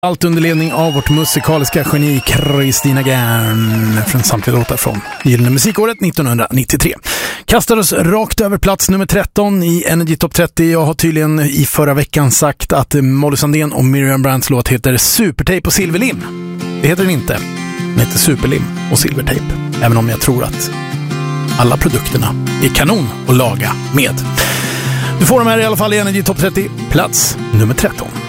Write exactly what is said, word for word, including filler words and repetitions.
Allt under ledning av vårt musikaliska geni Christina Gern från samtliga låtar från Gyllene musikåret nittonhundranittiotre. Kastades rakt över plats nummer tretton i Energy Top trettio. Jag har tydligen i förra veckan sagt att Molly Sandén och Miriam Brands låt heter Supertape och Silverlim. Det heter den inte. Den heter Superlim och Silvertape. Även om jag tror att alla produkterna är kanon att laga med. Du får dem här i alla fall i Energy Top trettio, plats nummer tretton.